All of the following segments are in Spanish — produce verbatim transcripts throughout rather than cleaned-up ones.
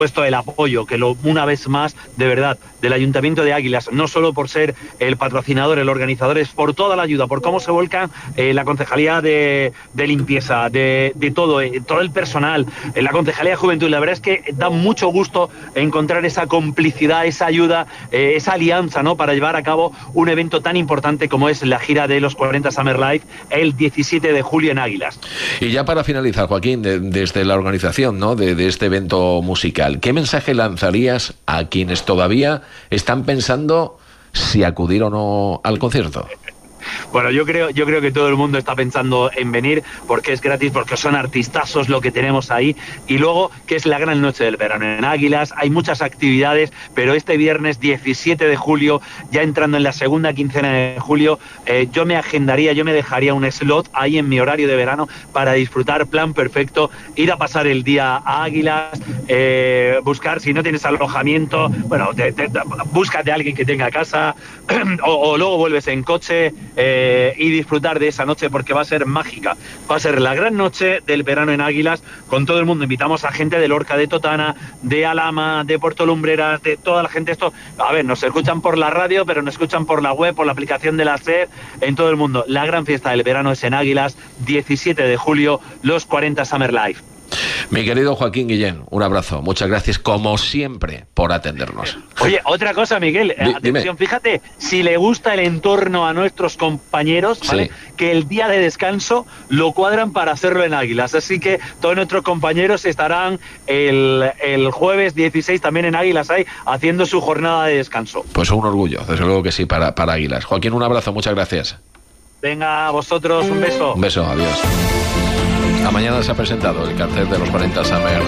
puesto el apoyo, que lo, una vez más, de verdad, del Ayuntamiento de Águilas, no solo por ser el patrocinador, el organizador, es por toda la ayuda, por cómo se volca eh, la Concejalía de, de Limpieza, de, de todo, eh, todo el personal, eh, la Concejalía de Juventud. La verdad es que da mucho gusto encontrar esa complicidad, esa ayuda, eh, esa alianza, ¿no?, para llevar a cabo un evento tan importante como es la gira de los cuarenta Summer Live el diecisiete de julio en Águilas. Y ya para finalizar, Joaquín, de, desde la organización, ¿no?, de, de este evento musical, ¿qué mensaje lanzarías a quienes todavía están pensando si acudir o no al concierto? Bueno, yo creo, yo creo que todo el mundo está pensando en venir porque es gratis, porque son artistazos lo que tenemos ahí, y luego que es la gran noche del verano en Águilas. Hay muchas actividades, pero este viernes diecisiete de julio, ya entrando en la segunda quincena de julio, eh, yo me agendaría, yo me dejaría un slot ahí en mi horario de verano para disfrutar, plan perfecto, ir a pasar el día a Águilas, eh, buscar, si no tienes alojamiento, bueno, te, te, búscate a alguien que tenga casa o, o luego vuelves en coche, Eh, y disfrutar de esa noche, porque va a ser mágica. Va a ser la gran noche del verano en Águilas con todo el mundo. Invitamos a gente de Lorca, de Totana, de Alhama, de Puerto Lumbreras, de toda la gente. Esto, a ver, nos escuchan por la radio, pero nos escuchan por la web, por la aplicación de la SER, en todo el mundo. La gran fiesta del verano es en Águilas, diecisiete de julio, los cuarenta Summer Live. Mi querido Joaquín Guillén, un abrazo. Muchas gracias, como siempre, por atendernos. Oye, otra cosa, Miguel, D- atención, dime. fíjate, si le gusta el entorno a nuestros compañeros, ¿vale?, Sí. que el día de descanso lo cuadran para hacerlo en Águilas. Así que todos nuestros compañeros estarán el, el jueves dieciséis también en Águilas ahí, haciendo su jornada de descanso. Pues un orgullo, desde luego que sí, para, para Águilas. Joaquín, un abrazo, muchas gracias. Venga, a vosotros, un beso. Un beso, adiós. A mañana se ha presentado el cartel de los cuarenta Summer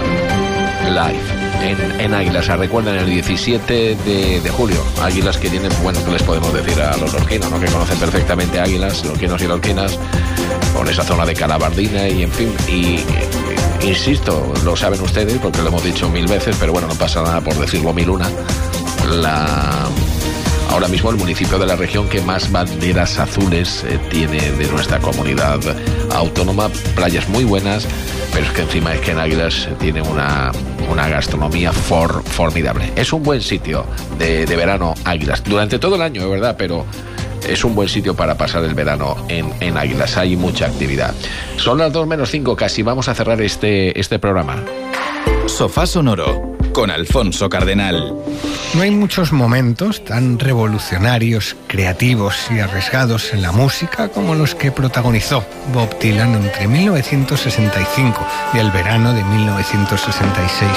Live en, en Águilas. Recuerden, el diecisiete de julio. Águilas que tienen, bueno, ¿qué les podemos decir a los lorquinos, ¿no?, que conocen perfectamente Águilas, lorquinos y lorquinas, con esa zona de Calabardina y en fin, y eh, insisto, lo saben ustedes porque lo hemos dicho mil veces, pero bueno, no pasa nada por decirlo mil una. La... Ahora mismo el municipio de la región que más banderas azules eh, tiene de nuestra comunidad autónoma, playas muy buenas, pero es que encima es que en Águilas tiene una, una gastronomía for, formidable. Es un buen sitio de, de verano Águilas, durante todo el año, es verdad, pero es un buen sitio para pasar el verano en, en Águilas, hay mucha actividad. Son las dos menos cinco casi, vamos a cerrar este, este programa. Sofá Sonoro con Alfonso Cardenal. No hay muchos momentos tan revolucionarios, creativos y arriesgados en la música como los que protagonizó Bob Dylan entre mil novecientos sesenta y cinco y el verano de mil novecientos sesenta y seis.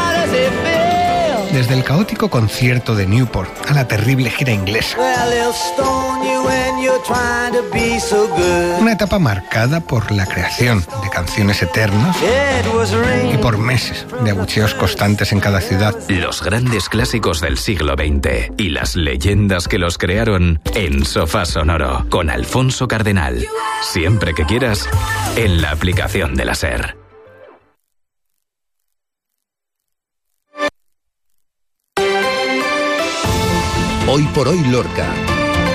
Desde el caótico concierto de Newport a la terrible gira inglesa. Una etapa marcada por la creación de canciones eternas y por meses de abucheos constantes en cada ciudad. Los grandes clásicos del siglo veinte y las leyendas que los crearon en Sofá Sonoro con Alfonso Cardenal. Siempre que quieras, en la aplicación de la SER. Hoy por hoy Lorca,